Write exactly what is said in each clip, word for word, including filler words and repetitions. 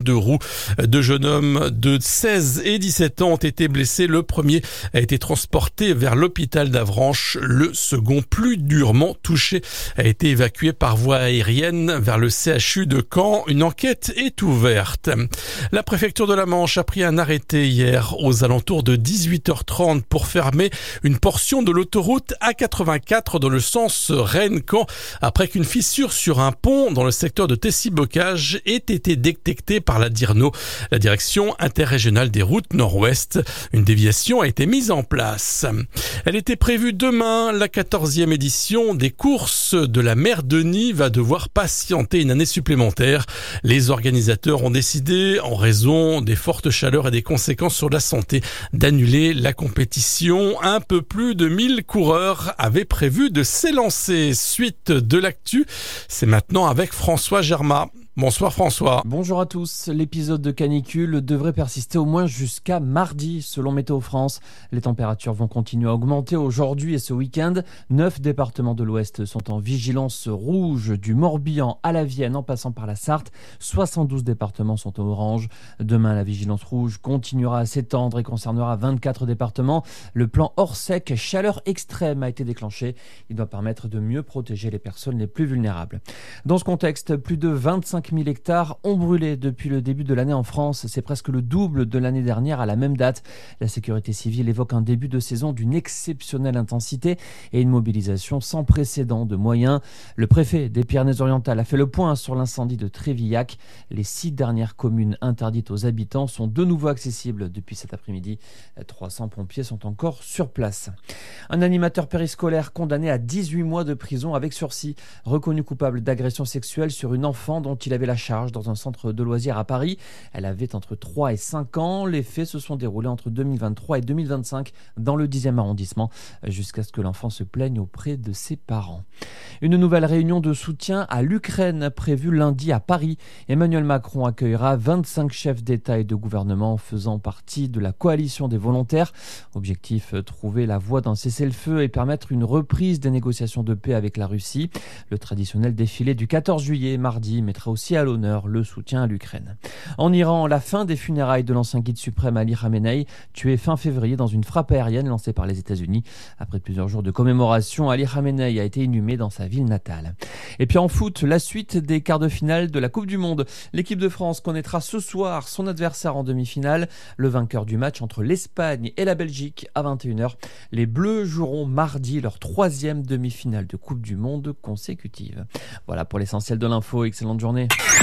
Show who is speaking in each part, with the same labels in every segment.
Speaker 1: deux roues. Deux jeunes hommes de seize et dix-sept ans ont été blessés. Le premier a été transporté vers l'hôpital d'Avranches. Le second, plus durement touché, a été évacué par voie aérienne vers le C H U de Caen. Une enquête est ouverte. La préfecture de la Manche a pris un arrêté hier aux alentours de dix-huit heures trente pour fermer une portion de l'autoroute A quatre-vingt-quatre dans le sens Rennes-Caen après qu'une fissure sur un pont dans le secteur de Tessy-Bocage ait été détectée par la DIRNO, la direction interrégionale des routes nord-ouest. Une déviation a été mise en place. Elle était prévue demain. La quatorzième édition des courses de la mer Denis va devoir patienter une année supplémentaire. Les organisateurs ont décidé, en raison des fortes chaleurs et des conséquences sur la santé, d'annuler la compétition. Un peu plus de mille coureurs avaient prévu de s'élancer. Suite de l'actu, c'est maintenant avec François Germain. Bonsoir François.
Speaker 2: Bonjour à tous. L'épisode de canicule devrait persister au moins jusqu'à mardi, selon Météo France. Les températures vont continuer à augmenter aujourd'hui et ce week-end. Neuf départements de l'Ouest sont en vigilance rouge, du Morbihan à la Vienne en passant par la Sarthe. soixante-douze départements sont au orange. Demain, la vigilance rouge continuera à s'étendre et concernera vingt-quatre départements. Le plan Orsec chaleur extrême a été déclenché. Il doit permettre de mieux protéger les personnes les plus vulnérables. Dans ce contexte, plus de vingt-cinq mille hectares ont brûlé depuis le début de l'année en France. C'est presque le double de l'année dernière à la même date. La sécurité civile évoque un début de saison d'une exceptionnelle intensité et une mobilisation sans précédent de moyens. Le préfet des Pyrénées-Orientales a fait le point sur l'incendie de Trévillac. Les six dernières communes interdites aux habitants sont de nouveau accessibles depuis cet après-midi. trois cents pompiers sont encore sur place. Un animateur périscolaire condamné à dix-huit mois de prison avec sursis, reconnu coupable d'agression sexuelle sur une enfant dont il avait la charge dans un centre de loisirs à Paris. Elle avait entre trois et cinq ans. Les faits se sont déroulés entre deux mille vingt-trois et deux mille vingt-cinq dans le dixième arrondissement, jusqu'à ce que l'enfant se plaigne auprès de ses parents. Une nouvelle réunion de soutien à l'Ukraine prévue lundi à Paris. Emmanuel Macron accueillera vingt-cinq chefs d'État et de gouvernement faisant partie de la coalition des volontaires. Objectif, trouver la voie d'un cessez-le-feu et permettre une reprise des négociations de paix avec la Russie. Le traditionnel défilé du quatorze juillet, mardi, mettra aussi à l'honneur le soutien à l'Ukraine. En Iran, la fin des funérailles de l'ancien guide suprême Ali Khamenei, tué fin février dans une frappe aérienne lancée par les États-Unis. Après plusieurs jours de commémoration, Ali Khamenei a été inhumé dans sa ville natale. Et puis en foot, la suite des quarts de finale de la Coupe du Monde. L'équipe de France connaîtra ce soir son adversaire en demi-finale, le vainqueur du match entre l'Espagne et la Belgique à vingt et une heures. Les Bleus joueront mardi leur troisième demi-finale de Coupe du Monde consécutive. Voilà pour l'essentiel de l'info. Excellente journée.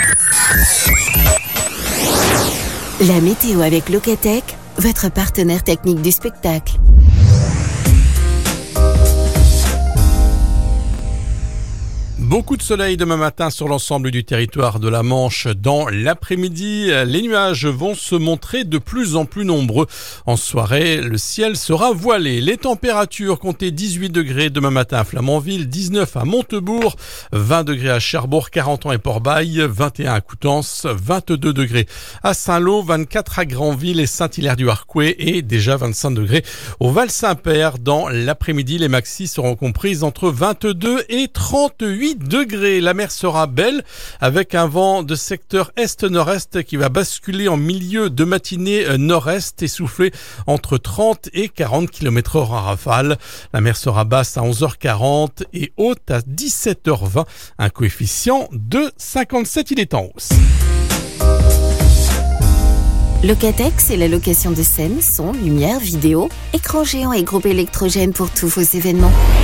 Speaker 3: La météo avec Locatech, votre partenaire technique du spectacle.
Speaker 1: Beaucoup de soleil demain matin sur l'ensemble du territoire de la Manche. Dans l'après-midi, les nuages vont se montrer de plus en plus nombreux. En soirée, le ciel sera voilé. Les températures comptez dix-huit degrés demain matin à Flamanville, dix-neuf à Montebourg, vingt degrés à Cherbourg, Carentan et Port-Bail, vingt et un à Coutances, vingt-deux degrés à Saint-Lô, vingt-quatre à Granville et Saint-Hilaire-du-Harcouët et déjà vingt-cinq degrés au Val-Saint-Père. Dans l'après-midi, les maxis seront comprises entre vingt-deux et trente-huit degrés. La mer sera belle avec un vent de secteur est-nord-est qui va basculer en milieu de matinée nord-est et souffler entre trente et quarante kilomètres heure en rafale. La mer sera basse à onze heures quarante et haute à dix-sept heures vingt. Un coefficient de cinquante-sept, il est en hausse.
Speaker 3: Locatech, c'est la location de scènes, son, lumière, vidéo, écran géant et groupe électrogène pour tous vos événements.